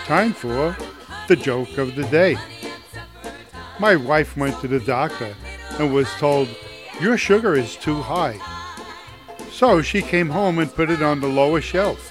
Time for the joke of the day. My wife went to the doctor and was told, "Your sugar is too high." So she came home and put it on the lower shelf.